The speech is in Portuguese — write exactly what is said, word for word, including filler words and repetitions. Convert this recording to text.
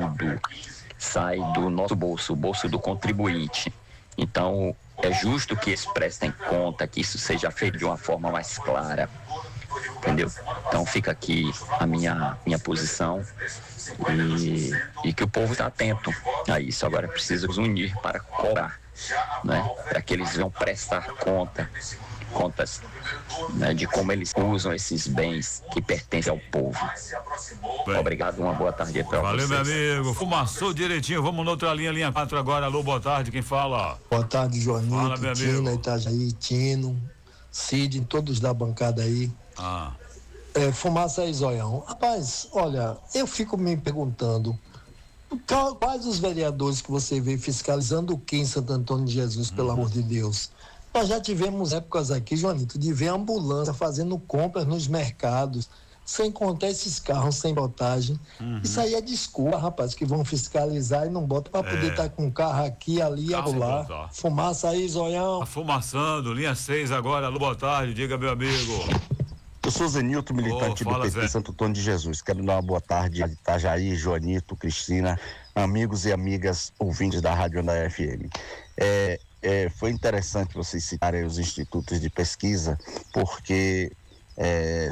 tudo sai do nosso bolso, o bolso do contribuinte. Então, é justo que eles prestem conta, que isso seja feito de uma forma mais clara, entendeu? Então, fica aqui a minha, minha posição e, e que o povo está atento a isso. Agora, é preciso nos unir para cobrar, né? Para que eles venham prestar conta, contas, né, de como eles usam esses bens que pertencem ao povo. Bem, obrigado, uma boa tarde para vocês. Valeu, meu amigo. Fumaçou direitinho. Vamos na outra linha, linha quatro agora. Alô, boa tarde. Quem fala? Boa tarde, Joanito, Fala, meu Tina, amigo. Itajaí, Tino, Cid, todos da bancada aí. Ah. É, fumaça aí, Zoião. Rapaz, olha, eu fico me perguntando quais os vereadores que você vê fiscalizando o que em Santo Antônio de Jesus, pelo uhum. amor de Deus. Nós já tivemos épocas aqui, Joanito, de ver ambulância fazendo compras nos mercados, sem contar esses carros sem botagem. Uhum. Isso aí é desculpa, rapaz, que vão fiscalizar e não botam para é. poder estar tá com o carro aqui, ali e acolá. Fumaça aí, Zoião. Tá fumaçando, linha seis agora. Alô, boa tarde, diga, meu amigo. Eu sou Zenilton, militante oh, do P T Santo Antônio de Jesus. Quero dar uma boa tarde a Itajaí, Joanito, Cristina, amigos e amigas ouvintes da Rádio Onda F M. É, é, foi interessante vocês citarem os institutos de pesquisa, porque é,